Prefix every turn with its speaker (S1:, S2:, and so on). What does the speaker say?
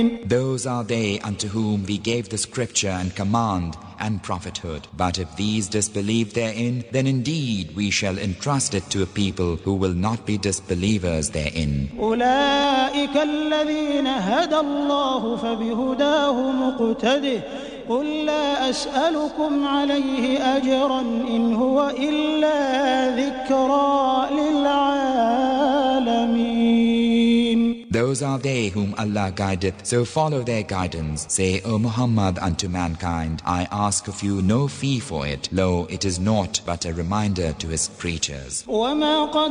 S1: Those are they unto whom we gave the scripture and command and prophethood. But if these disbelieve therein, then indeed we shall entrust it to a people who will not be disbelievers therein.
S2: أولئك الذين هدى الله فبهداه مقتده قل لا أسألكم عليه أجرا إن هو إلا ذكرى للعالمين.
S1: Those are they whom Allah guideth, so follow their guidance. Say, O Muhammad, unto mankind, I ask of you no fee for it. Lo, it is naught but a reminder to his creatures.